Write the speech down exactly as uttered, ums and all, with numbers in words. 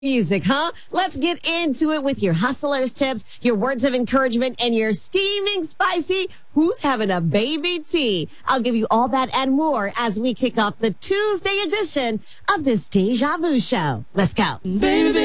Music, huh? Let's get into it with your hustlers tips, your words of encouragement, and your steaming spicy who's having a baby tea. I'll give you all that and more as we kick off the Tuesday edition of this Deja Vu show. Let's go. Baby,